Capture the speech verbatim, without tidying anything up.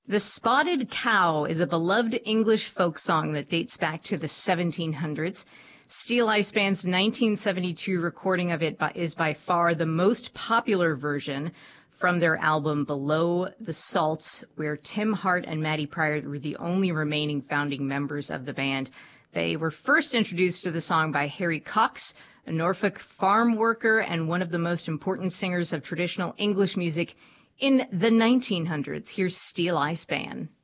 The Spotted Cow is a beloved English folk song that dates back to the seventeen hundreds. Steel Ice Band's nineteen seventy-two recording of it is by far the most popular version from their album Below the Salt, where Tim Hart and Maddie Pryor were the only remaining founding members of the band. They were first introduced to the song by Harry Cox, a Norfolk farm worker and one of the most important singers of traditional English music in the nineteen hundreds. Here's Steel Ice Band.